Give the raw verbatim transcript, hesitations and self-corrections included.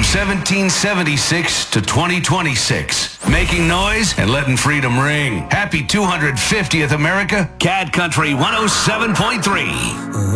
seventeen seventy-six to twenty twenty-six. Making noise and letting freedom ring. Happy two hundred fiftieth America. Cat Country one oh seven point three.